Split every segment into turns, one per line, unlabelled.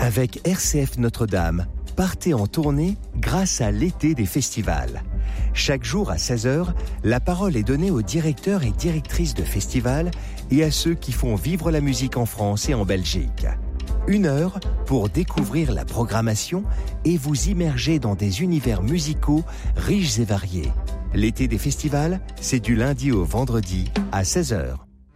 Avec RCF Notre-Dame, partez en tournée grâce à l'été des festivals. Chaque jour à 16h, la parole est donnée aux directeurs et directrices de festivals et à ceux qui font vivre la musique en France et en Belgique. 1 heure pour découvrir la programmation et vous immerger dans des univers musicaux riches et variés. L'été des festivals, c'est du lundi au vendredi à 16h.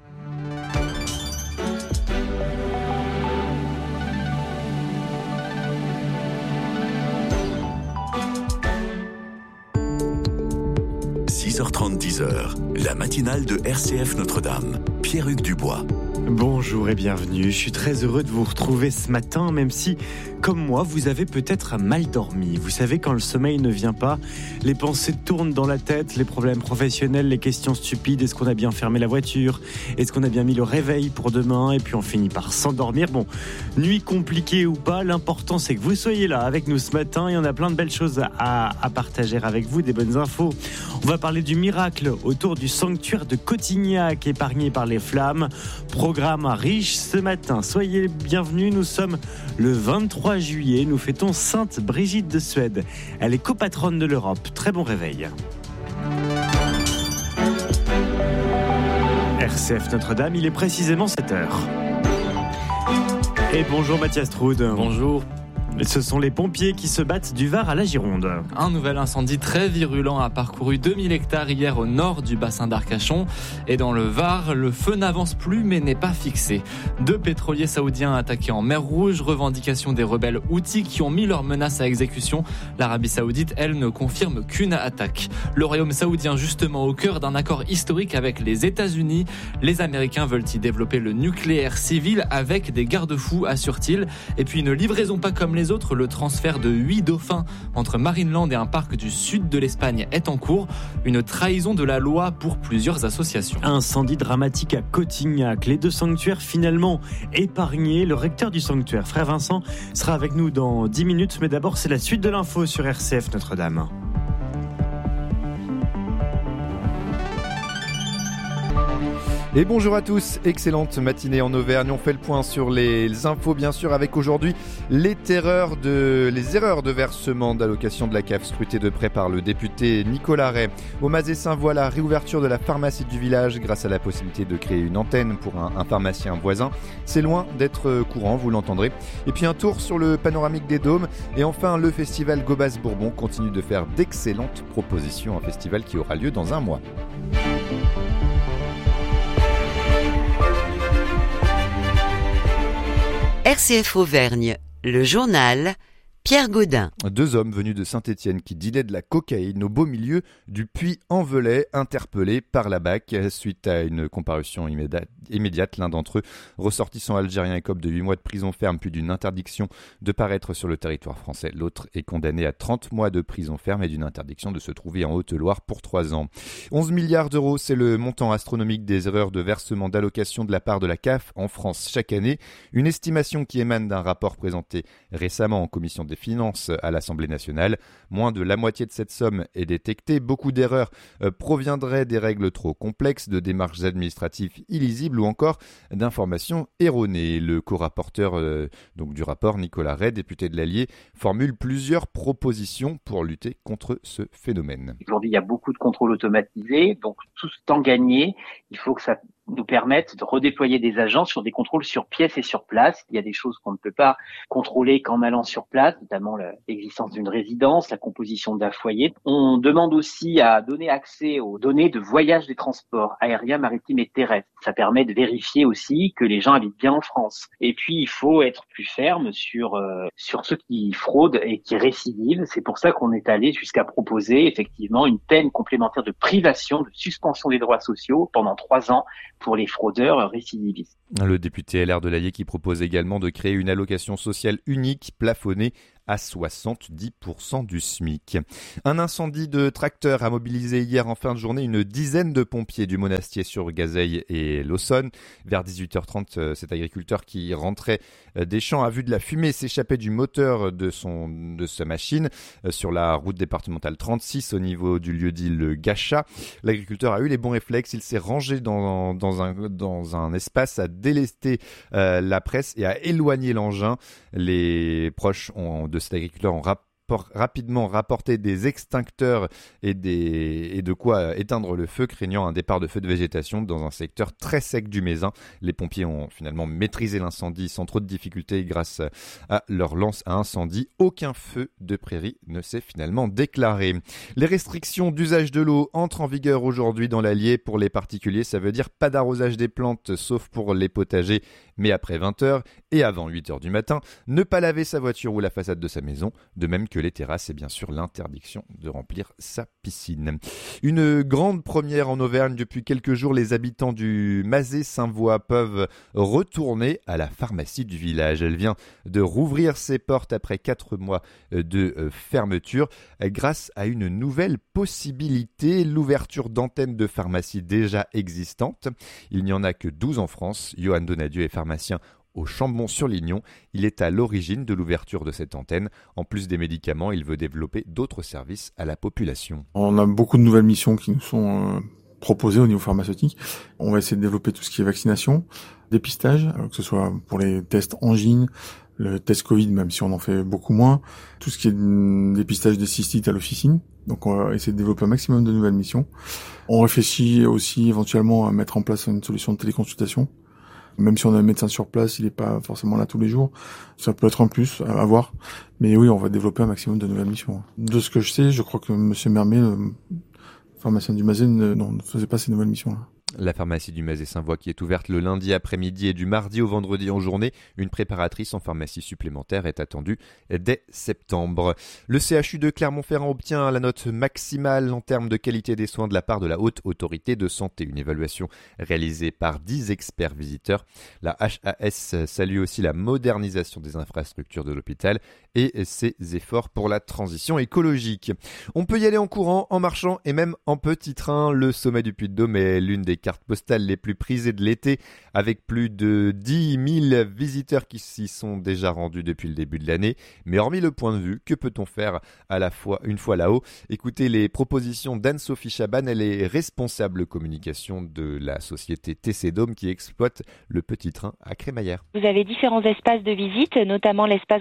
«
6h30, 10h, la matinale de RCF Notre-Dame. Pierre-Hugues Dubois.
Bonjour et bienvenue, je suis très heureux de vous retrouver ce matin, même si, comme moi, vous avez peut-être mal dormi. Vous savez, quand le sommeil ne vient pas, les pensées tournent dans la tête, les problèmes professionnels, les questions stupides, est-ce qu'on a bien fermé la voiture, est-ce qu'on a bien mis le réveil pour demain, et puis on finit par s'endormir. Bon, nuit compliquée ou pas, l'important c'est que vous soyez là avec nous ce matin, et on a plein de belles choses à partager avec vous, des bonnes infos. On va parler du miracle autour du sanctuaire de Cotignac, épargné par les flammes. Programme riche ce matin. Soyez bienvenus, nous sommes le 23 juillet. Nous fêtons Sainte Brigitte de Suède. Elle est copatronne de l'Europe. Très bon réveil. RCF Notre-Dame, il est précisément 7h. Et bonjour Mathias Troude.
Bonjour.
Ce sont les pompiers qui se battent du Var à la Gironde.
Un nouvel incendie très virulent a parcouru 2000 hectares hier au nord du bassin d'Arcachon. Et dans le Var, le feu n'avance plus mais n'est pas fixé. 2 pétroliers saoudiens attaqués en mer Rouge, revendication des rebelles Houthis qui ont mis leurs menaces à exécution. L'Arabie Saoudite, elle, ne confirme qu'une attaque. Le royaume saoudien, justement au cœur d'un accord historique avec les États-Unis. Les Américains veulent y développer le nucléaire civil avec des garde-fous, assure-t-il. Et puis une livraison pas comme les autres, le transfert de 8 dauphins entre Marineland et un parc du sud de l'Espagne est en cours. Une trahison de la loi pour plusieurs associations.
Incendie dramatique à Cotignac. Les 2 sanctuaires finalement épargnés. Le recteur du sanctuaire, frère Vincent, sera avec nous dans 10 minutes. Mais d'abord, c'est la suite de l'info sur RCF Notre-Dame.
Et bonjour à tous, excellente matinée en Auvergne. On fait le point sur les infos bien sûr avec aujourd'hui les erreurs de versement d'allocation de la CAF scrutées de près par le député Nicolas Ray. Au Mazet-Saint-Voilà, réouverture de la pharmacie du village grâce à la possibilité de créer une antenne pour un pharmacien voisin. C'est loin d'être courant, vous l'entendrez. Et puis un tour sur le panoramique des Dômes. Et enfin, le festival Gobas-Bourbon continue de faire d'excellentes propositions. Un festival qui aura lieu dans un mois.
RCF Auvergne, le journal, Pierre Gaudin.
2 hommes venus de Saint-Étienne qui dealaient de la cocaïne au beau milieu du Puy-en-Velay, interpellés par la BAC suite à une comparution immédiate. L'un d'entre eux, ressortissant algérien, écope de 8 mois de prison ferme puis d'une interdiction de paraître sur le territoire français. L'autre est condamné à 30 mois de prison ferme et d'une interdiction de se trouver en Haute-Loire pour 3 ans. 11 milliards d'euros, c'est le montant astronomique des erreurs de versement d'allocation de la part de la CAF en France chaque année. Une estimation qui émane d'un rapport présenté récemment en commission des finances à l'Assemblée nationale. Moins de la moitié de cette somme est détectée. Beaucoup d'erreurs proviendraient des règles trop complexes, de démarches administratives illisibles ou encore d'informations erronées. Le co-rapporteur du rapport, Nicolas Ray, député de l'Allier, formule plusieurs propositions pour lutter contre ce phénomène.
Aujourd'hui, il y a beaucoup de contrôles automatisés, donc tout ce temps gagné, il faut que ça nous permettent de redéployer des agents sur des contrôles sur pièce et sur place. Il y a des choses qu'on ne peut pas contrôler qu'en allant sur place, notamment l'existence d'une résidence, la composition d'un foyer. On demande aussi à donner accès aux données de voyage des transports aériens, maritimes et terrestres. Ça permet de vérifier aussi que les gens habitent bien en France. Et puis, il faut être plus ferme sur ceux qui fraudent et qui récidivent. C'est pour ça qu'on est allé jusqu'à proposer effectivement une peine complémentaire de privation, de suspension des droits sociaux pendant 3 ans pour les fraudeurs récidivistes.
Le député LR de l'Allier qui propose également de créer une allocation sociale unique plafonnée à 70% du SMIC. Un incendie de tracteur a mobilisé hier en fin de journée une dizaine de pompiers du Monastier sur Gazeille et l'Aussonne. Vers 18h30, cet agriculteur qui rentrait des champs a vu de la fumée s'échapper du moteur de sa machine sur la route départementale 36 au niveau du lieu-dit Le Gachat. L'agriculteur a eu les bons réflexes, il s'est rangé dans un espace, a délesté la presse et a éloigné l'engin. Les proches de cet agriculteur ont rapidement rapporté des extincteurs et de quoi éteindre le feu, craignant un départ de feu de végétation dans un secteur très sec du Mézin. Les pompiers ont finalement maîtrisé l'incendie sans trop de difficultés grâce à leur lance à incendie. Aucun feu de prairie ne s'est finalement déclaré. Les restrictions d'usage de l'eau entrent en vigueur aujourd'hui dans l'Allier. Pour les particuliers, ça veut dire pas d'arrosage des plantes sauf pour les potagers, mais après 20h et avant 8h du matin. Ne pas laver sa voiture ou la façade de sa maison, de même que les terrasses et bien sûr l'interdiction de remplir sa piscine. Une grande première en Auvergne. Depuis quelques jours, les habitants du Mazet-Saint-Voix peuvent retourner à la pharmacie du village. Elle vient de rouvrir ses portes après 4 mois de fermeture grâce à une nouvelle possibilité, l'ouverture d'antennes de pharmacie déjà existantes. Il n'y en a que 12 en France. Johan Donadieu est pharmacien au Chambon-sur-Lignon. Il est à l'origine de l'ouverture de cette antenne. En plus des médicaments, il veut développer d'autres services à la population.
On a beaucoup de nouvelles missions qui nous sont proposées au niveau pharmaceutique. On va essayer de développer tout ce qui est vaccination, dépistage, que ce soit pour les tests angines, le test Covid, même si on en fait beaucoup moins, tout ce qui est dépistage des cystites à l'officine. Donc on va essayer de développer un maximum de nouvelles missions. On réfléchit aussi éventuellement à mettre en place une solution de téléconsultation. Même si on a un médecin sur place, il n'est pas forcément là tous les jours. Ça peut être un plus à voir. Mais oui, on va développer un maximum de nouvelles missions. De ce que je sais, je crois que M. Mermet, le pharmacien du Mazet, ne faisait pas ces nouvelles missions-là.
La pharmacie du Mazet-Saint-Voix qui est ouverte le lundi après-midi et du mardi au vendredi en journée. Une préparatrice en pharmacie supplémentaire est attendue dès septembre. Le CHU de Clermont-Ferrand obtient la note maximale en termes de qualité des soins de la part de la Haute Autorité de Santé. Une évaluation réalisée par 10 experts visiteurs. La HAS salue aussi la modernisation des infrastructures de l'hôpital et ses efforts pour la transition écologique. On peut y aller en courant, en marchant et même en petit train. Le sommet du Puy-de-Dôme est l'une des cartes postales les plus prisées de l'été, avec plus de 10 000 visiteurs qui s'y sont déjà rendus depuis le début de l'année. Mais hormis le point de vue, que peut-on faire à la fois une fois là-haut? Écoutez les propositions d'Anne-Sophie Chaban, elle est responsable communication de la société TC Dôme qui exploite le petit train à Crémaillère.
Vous avez différents espaces de visite, notamment l'espace